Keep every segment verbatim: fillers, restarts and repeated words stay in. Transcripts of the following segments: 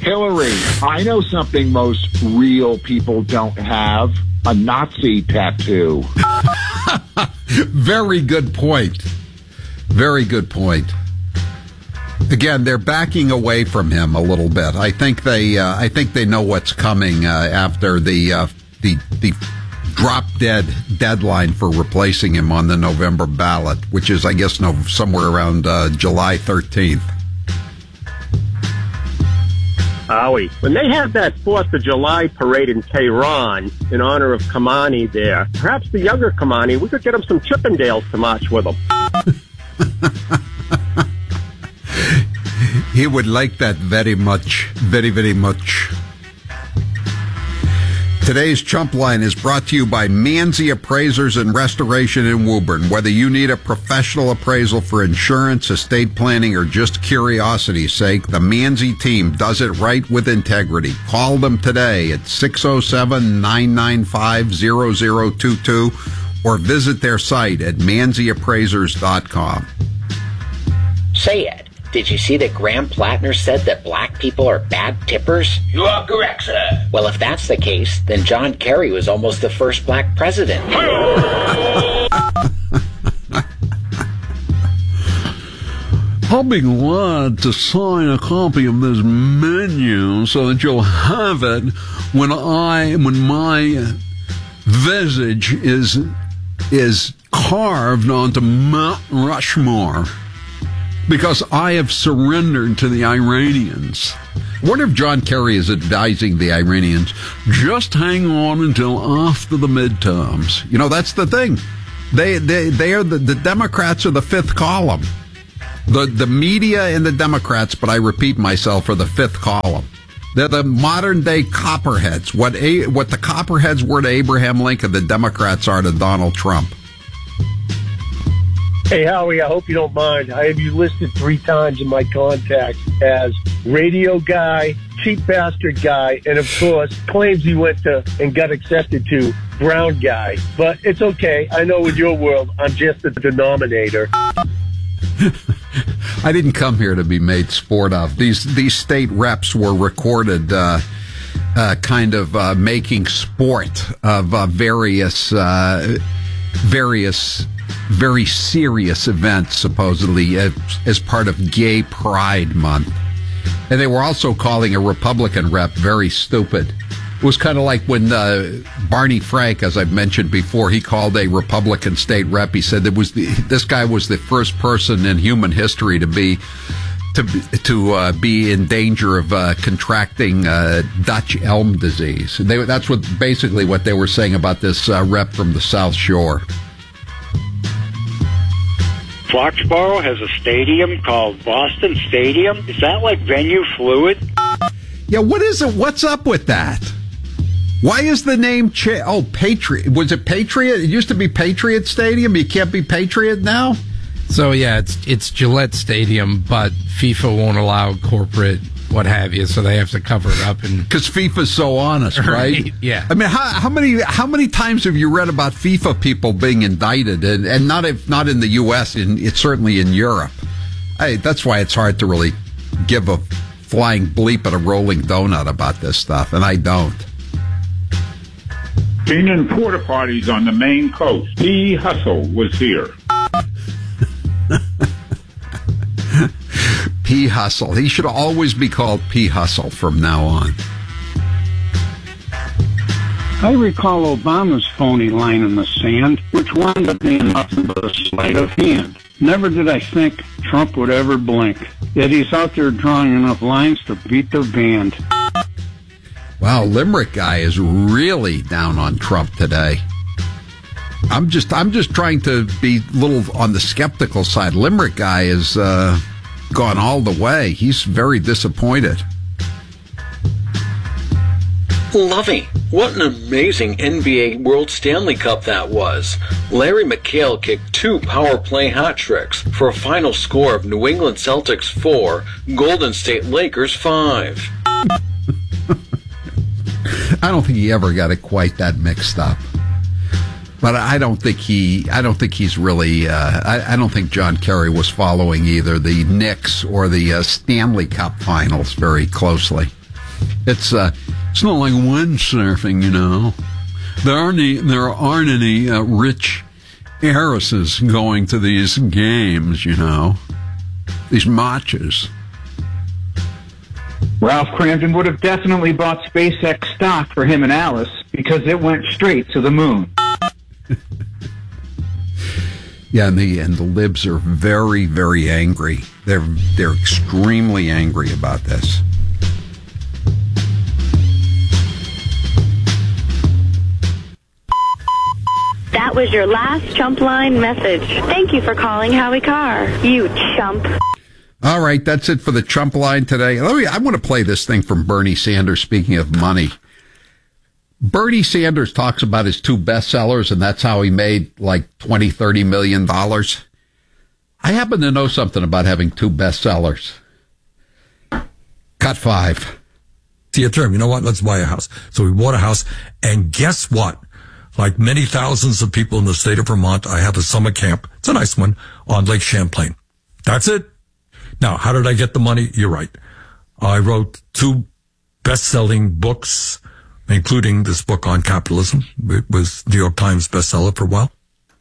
Hillary, I know something most real people don't have. A Nazi tattoo. Very good point. Very good point. Again, they're backing away from him a little bit. I think they, uh, I think they know what's coming uh, after the uh, the the drop dead deadline for replacing him on the November ballot, which is, I guess, no, somewhere around uh, July thirteenth. Howie, when they have that fourth of July parade in Tehran in honor of Khamenei there, perhaps the younger Khamenei, we could get him some Chippendales to march with him. He would like that very much, very, very much. Today's Chump Line is brought to you by Manzi Appraisers and Restoration in Woburn. Whether you need a professional appraisal for insurance, estate planning, or just curiosity's sake, the Manzi team does it right with integrity. Call them today at six oh seven, nine nine five, zero zero two two or visit their site at manzi appraisers dot com. Say, Ed, did you see that Graham Plattner said that black people are bad tippers? You are correct, sir. Well, if that's the case, then John Kerry was almost the first black president. I'll be glad to sign a copy of this menu so that you'll have it when I, when my visage is is carved onto Mount Rushmore. Because I have surrendered to the Iranians. I wonder if John Kerry is advising the Iranians, just hang on until after the midterms. You know, that's the thing. They they they are the, the Democrats are the fifth column. The the media and the Democrats, but I repeat myself, are the fifth column. They're the modern day copperheads. What a, what the copperheads were to Abraham Lincoln, the Democrats are to Donald Trump. Hey, Howie, I hope you don't mind. I have you listed three times in my contacts as radio guy, cheap bastard guy, and of course, claims he went to and got accepted to brown guy. But it's okay. I know in your world, I'm just the denominator. I didn't come here to be made sport of. These these state reps were recorded uh, uh, kind of uh, making sport of uh, various uh, various very serious events, supposedly, as, as part of Gay Pride Month. And they were also calling a Republican rep very stupid. It was kind of like when uh, Barney Frank, as I've mentioned before, he called a Republican state rep. He said that was the, this guy was the first person in human history to be to to uh, be in danger of uh, contracting uh, Dutch elm disease. They, that's what basically what they were saying about this uh, rep from the South Shore. Foxborough has a stadium called Boston Stadium. Is that like venue fluid? Yeah, what is it? What's up with that? Why is the name cha- oh Patriot? Was it Patriot? It used to be Patriot Stadium. You can't be Patriot now. So yeah, it's it's Gillette Stadium, but FIFA won't allow corporate what have you, so they have to cover it up. And because FIFA's so honest, right? right? Yeah. I mean, how, how many how many times have you read about FIFA people being indicted, and, and not if not in the U S, in it's certainly in Europe. I, that's why it's hard to really give a flying bleep at a rolling donut about this stuff, and I don't. Been in porta potties on the Maine coast. P. Hustle was here. P. Hustle. He should always be called P. Hustle from now on. I recall Obama's phony line in the sand, which wound up being nothing but a sleight of hand. Never did I think Trump would ever blink. Yet he's out there drawing enough lines to beat the band. Wow, Limerick guy is really down on Trump today. I'm just I'm just trying to be a little on the skeptical side. Limerick guy is uh, gone all the way. He's very disappointed. Lovey, what an amazing N B A World Stanley Cup that was. Larry McHale kicked two power play hat tricks for a final score of New England Celtics four, Golden State Lakers five. I don't think he ever got it quite that mixed up. But I don't think he, I don't think he's really, uh, I, I don't think John Kerry was following either the Knicks or the uh, Stanley Cup finals very closely. It's uh, it's not like windsurfing, you know. There aren't any, there aren't any uh, rich heiresses going to these games, you know, these matches. Ralph Cramden would have definitely bought SpaceX stock for him and Alice because it went straight to the moon. Yeah, and the and the libs are very, very angry. They're they're extremely angry about this. That was your last chump line message. Thank you for calling Howie Carr, you chump. All right, that's it for the Trump line today. Let me, I want to play this thing from Bernie Sanders, speaking of money. Bernie Sanders talks about his two bestsellers, and that's how he made like twenty, thirty million dollars. I happen to know something about having two bestsellers. Cut five. See a term, you know what? Let's buy a house. So we bought a house, and guess what? Like many thousands of people in the state of Vermont, I have a summer camp. It's a nice one on Lake Champlain. That's it. Now, how did I get the money? You're right. I wrote two best-selling books, including this book on capitalism. It was New York Times bestseller for a while.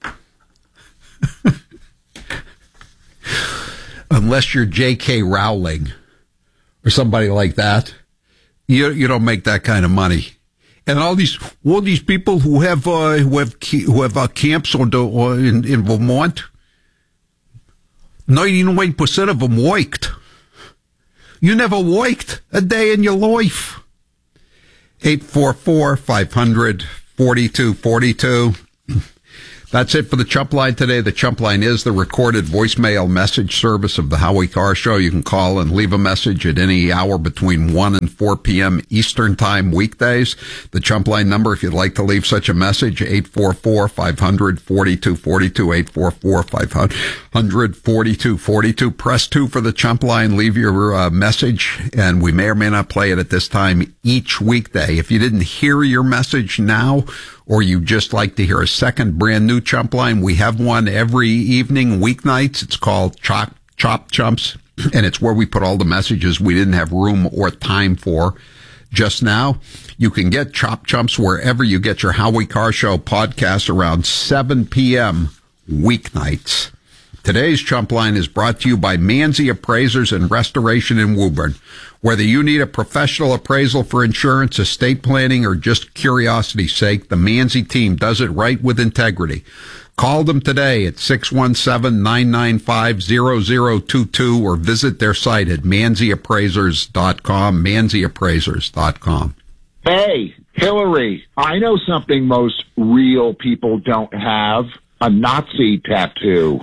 Unless you're J K. Rowling or somebody like that, you you don't make that kind of money. And all these all these people who have uh, who have who have uh, camps on the, uh, in in Vermont, ninety-nine percent of them worked. You never worked a day in your life. eight four four, five hundred, forty-two forty-two. That's it for the Chump Line today. The Chump Line is the recorded voicemail message service of the Howie Carr Show. You can call and leave a message at any hour between one and four p.m. Eastern Time weekdays. The Chump Line number, if you'd like to leave such a message, eight four four, five hundred, forty-two forty-two, eight four four, five hundred, forty-two forty-two. Press two for the Chump Line. Leave your uh, message, and we may or may not play it at this time each weekday. If you didn't hear your message now, or you just like to hear a second brand new Chump Line, we have one every evening, weeknights. It's called Chop, Chop Chumps, and it's where we put all the messages we didn't have room or time for just now. You can get Chop Chumps wherever you get your Howie Carr Show podcast around seven p.m. weeknights. Today's Chump Line is brought to you by Manzi Appraisers and Restoration in Woburn. Whether you need a professional appraisal for insurance, estate planning, or just curiosity's sake, the Manzi team does it right with integrity. Call them today at six one seven, nine nine five, zero zero two two or visit their site at manzi appraisers dot com, manzi appraisers dot com. Hey, Hillary, I know something most real people don't have. A Nazi tattoo.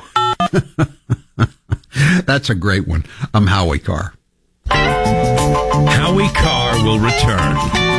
That's a great one. I'm Howie Carr. Howie Carr will return.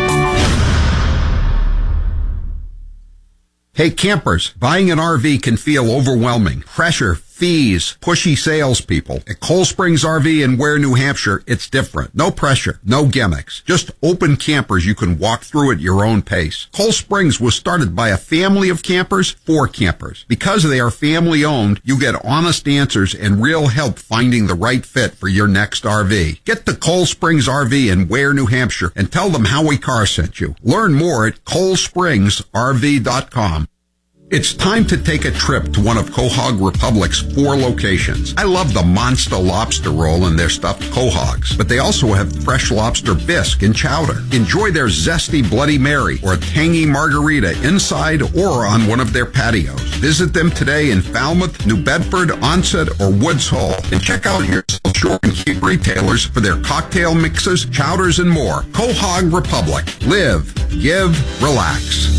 Hey, campers, buying an R V can feel overwhelming. Pressure, fees, pushy salespeople. At Cold Springs R V in Ware, New Hampshire, it's different. No pressure, no gimmicks. Just open campers you can walk through at your own pace. Cold Springs was started by a family of campers for campers. Because they are family owned, you get honest answers and real help finding the right fit for your next R V. Get to Cold Springs R V in Ware, New Hampshire and tell them Howie Carr sent you. Learn more at cold springs r v dot com. It's time to take a trip to one of Quahog Republic's four locations. I love the Monster Lobster Roll and their stuffed quahogs, but they also have fresh lobster bisque and chowder. Enjoy their zesty Bloody Mary or tangy margarita inside or on one of their patios. Visit them today in Falmouth, New Bedford, Onset, or Woods Hole, and check out your South Shore and Cape retailers for their cocktail mixes, chowders, and more. Quahog Republic. Live, give, relax.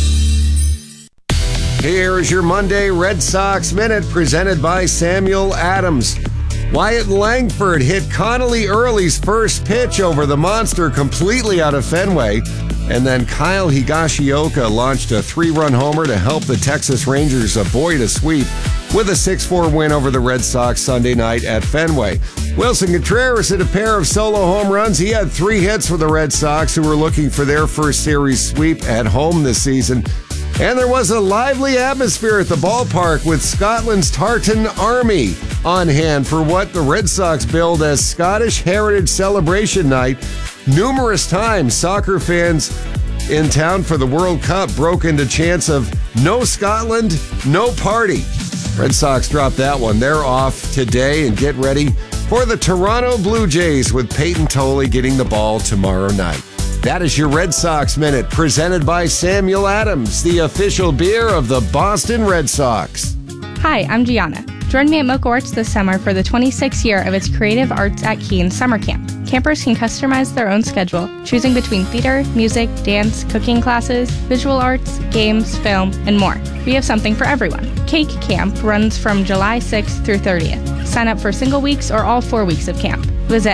Here's your Monday Red Sox Minute presented by Samuel Adams. Wyatt Langford hit Connolly Early's first pitch over the monster completely out of Fenway. And then Kyle Higashioka launched a three-run homer to help the Texas Rangers avoid a sweep with a six four win over the Red Sox Sunday night at Fenway. Wilson Contreras hit a pair of solo home runs. He had three hits for the Red Sox, who were looking for their first series sweep at home this season. And there was a lively atmosphere at the ballpark with Scotland's Tartan Army on hand for what the Red Sox billed as Scottish Heritage Celebration Night. numerous times. Soccer fans in town for the World Cup broke into chants of no Scotland, no party. Red Sox dropped that one. They're off today, and get ready for the Toronto Blue Jays with Peyton Tolley getting the ball tomorrow night. That is your Red Sox Minute, presented by Samuel Adams, the official beer of the Boston Red Sox. Hi, I'm Gianna. Join me at Mocha Arts this summer for the twenty-sixth year of its Creative Arts at Keene Summer Camp. Campers can customize their own schedule, choosing between theater, music, dance, cooking classes, visual arts, games, film, and more. We have something for everyone. Cake Camp runs from July sixth through thirtieth. Sign up for single weeks or all four weeks of camp. Visit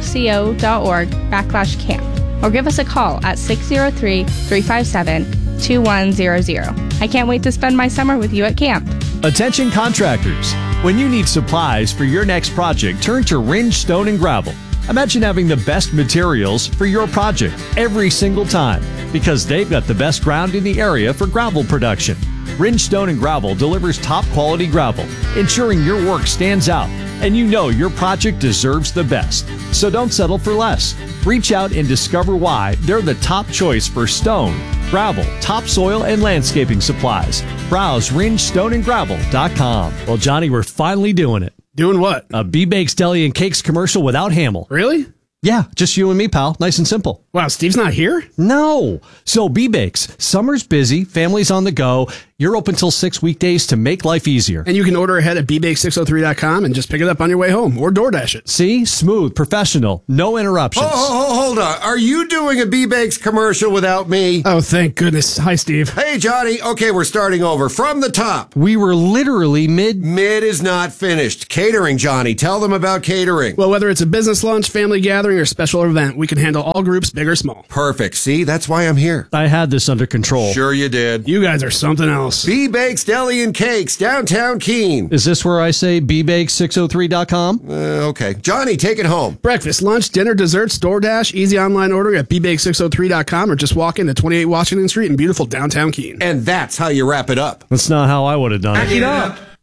moco.org backslash camp or give us a call at six oh three, three five seven, two one zero zero. I can't wait to spend my summer with you at camp. Attention contractors. When you need supplies for your next project, turn to Ringe Stone and Gravel. Imagine having the best materials for your project every single time because they've got the best ground in the area for gravel production. Ringe Stone and Gravel delivers top quality gravel, ensuring your work stands out and you know your project deserves the best. So don't settle for less. Reach out and discover why they're the top choice for stone, gravel, topsoil, and landscaping supplies. Browse ringe stone and gravel dot com. Well, Johnny, we're finally doing it. Doing what? A B-Bakes Deli and Cakes commercial without Hamill. Really? Yeah, just you and me, pal. Nice and simple. Wow, Steve's not here? No. So B-Bakes, summer's busy, family's on the go. You're open till six weekdays to make life easier. And you can order ahead at b bake six oh three dot com and just pick it up on your way home or DoorDash it. See? Smooth, professional, no interruptions. Oh, oh, oh, hold on. Are you doing a B-Bakes commercial without me? Oh, thank goodness. Hi, Steve. Hey, Johnny. Okay, we're starting over. From the top. We were literally mid... Mid is not finished. Catering, Johnny. Tell them about catering. Well, whether it's a business lunch, family gathering, or special event, we can handle all groups, big or small. Perfect. See? That's why I'm here. I had this under control. Sure you did. You guys are something else. B-Bakes Deli and Cakes, downtown Keene. Is this where I say b bake six oh three dot com? Uh, okay. Johnny, take it home. Breakfast, lunch, dinner, desserts, DoorDash, easy online ordering at b bake six oh three dot com or just walk into twenty-eight Washington Street in beautiful downtown Keene. And that's how you wrap it up. That's not how I would have done Back it. it up.